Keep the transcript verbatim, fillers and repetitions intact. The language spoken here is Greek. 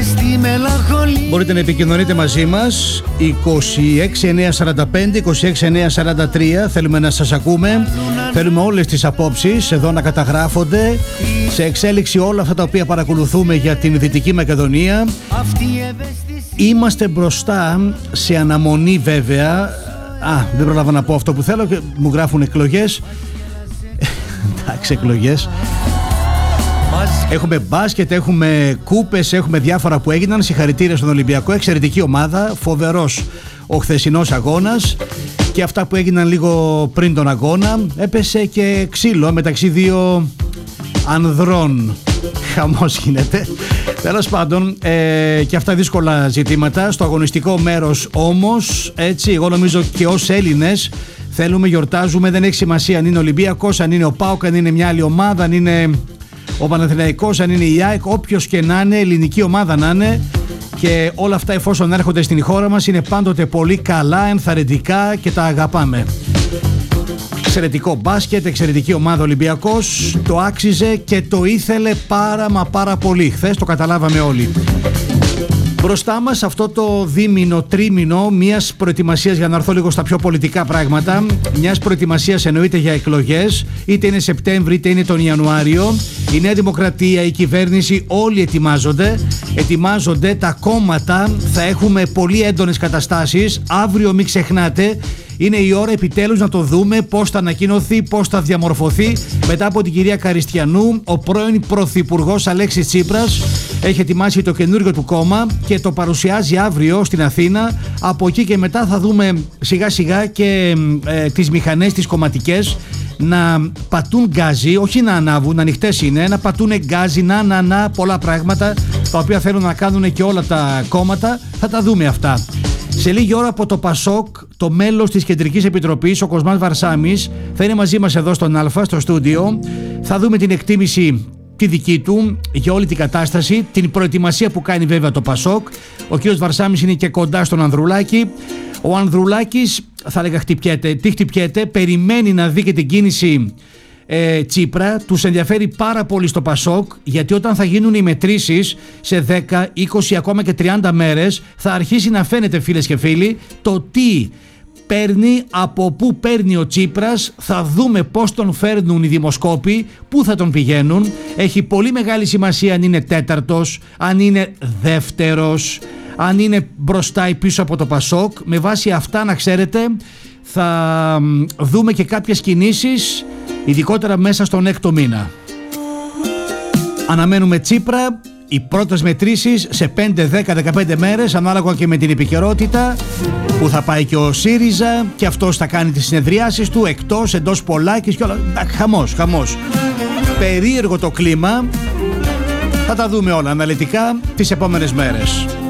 Μπορείτε να επικοινωνείτε μαζί μας είκοσι έξι εννιακόσια σαράντα πέντε είκοσι έξι εννιακόσια σαράντα τρία. Θέλουμε να σας ακούμε. Θέλουμε όλες τις απόψεις εδώ να καταγράφονται. Σε εξέλιξη όλα αυτά τα οποία παρακολουθούμε για την Δυτική Μακεδονία. Είμαστε μπροστά σε αναμονή βέβαια. Α, δεν πρόλαβα να πω αυτό που θέλω και μου γράφουν εκλογές. Εντάξει, εκλογές. Έχουμε μπάσκετ, έχουμε κούπες, έχουμε διάφορα που έγιναν. Συγχαρητήρια στον Ολυμπιακό, εξαιρετική ομάδα, φοβερός ο χθεσινός αγώνας. Και αυτά που έγιναν λίγο πριν τον αγώνα. Έπεσε και ξύλο μεταξύ δύο ανδρών. Χαμός γίνεται. Τέλος πάντων, ε, και αυτά δύσκολα ζητήματα. Στο αγωνιστικό μέρος όμως, έτσι, εγώ νομίζω και ως Έλληνες θέλουμε, γιορτάζουμε, δεν έχει σημασία αν είναι Ολυμπιακός, αν είναι ο ΠΑΟΚ, αν είναι μια άλλη ομάδα, αν είναι ο Παναθηναϊκός, αν είναι η ΑΕΚ, όποιος και να είναι, ελληνική ομάδα να είναι, και όλα αυτά εφόσον έρχονται στην χώρα μας είναι πάντοτε πολύ καλά, ενθαρρυντικά και τα αγαπάμε. Εξαιρετικό μπάσκετ, εξαιρετική ομάδα Ολυμπιακός, το άξιζε και το ήθελε πάρα μα πάρα πολύ. Χθες το καταλάβαμε όλοι. Μπροστά μας αυτό το δίμηνο, τρίμηνο μιας προετοιμασίας, για να έρθω λίγο στα πιο πολιτικά πράγματα, μιας προετοιμασίας εννοείται για εκλογές, είτε είναι Σεπτέμβρη είτε είναι τον Ιανουάριο. Η Νέα Δημοκρατία, η κυβέρνηση, όλοι ετοιμάζονται. Ετοιμάζονται τα κόμματα, θα έχουμε πολύ έντονες καταστάσεις. Αύριο μην ξεχνάτε, είναι η ώρα επιτέλους να το δούμε πώς θα ανακοινωθεί, πώς θα διαμορφωθεί. Μετά από την κυρία Καριστιανού, ο πρώην πρωθυπουργός Αλέξης Τσίπρας έχει ετοιμάσει το καινούργιο του κόμμα και το παρουσιάζει αύριο στην Αθήνα. Από εκεί και μετά θα δούμε σιγά σιγά και ε, τις μηχανές τις κομματικές να πατούν γκάζι, όχι να ανάβουν, ανοιχτές είναι, να πατούν γκάζι, να, να, να, πολλά πράγματα τα οποία θέλουν να κάνουν και όλα τα κόμματα. Θα τα δούμε αυτά. Σε λίγη ώρα από το ΠΑΣΟΚ, το μέλος της Κεντρικής Επιτροπής, ο Κοσμάς Βαρσάμις, θα είναι μαζί μας εδώ στον Α, στο στούντιο. Θα δούμε την εκτίμηση τη δική του για όλη την κατάσταση, την προετοιμασία που κάνει βέβαια το ΠΑΣΟΚ. Ο κ. Βαρσάμις είναι και κοντά στον Ανδρουλάκη. Ο Ανδρουλάκης, θα έλεγα, χτυπιέται. Τι χτυπιέται, περιμένει να δει και την κίνηση ε, Τσίπρα. Τους ενδιαφέρει πάρα πολύ στο ΠΑΣΟΚ, γιατί όταν θα γίνουν οι μετρήσεις σε δέκα, είκοσι, ακόμα και τριάντα μέρες, θα αρχίσει να φαίνεται, φίλες και φίλοι, το τι παίρνει, από πού παίρνει ο Τσίπρας. Θα δούμε πώς τον φέρνουν οι δημοσκόποι, πού θα τον πηγαίνουν. Έχει πολύ μεγάλη σημασία αν είναι τέταρτος, αν είναι δεύτερος, αν είναι μπροστά ή πίσω από το ΠΑΣΟΚ. Με βάση αυτά, να ξέρετε, θα δούμε και κάποιες κινήσεις, ειδικότερα μέσα στον έκτο μήνα. Αναμένουμε Τσίπρα. Οι πρώτες μετρήσεις σε πέντε, δέκα, δεκαπέντε μέρες, ανάλογα και με την επικαιρότητα, που θα πάει και ο ΣΥΡΙΖΑ και αυτός θα κάνει τις συνεδριάσεις του εκτός, εντός Πολάκης και όλα. Χαμός, χαμός. Περίεργο το κλίμα. Θα τα δούμε όλα αναλυτικά τις επόμενες μέρες.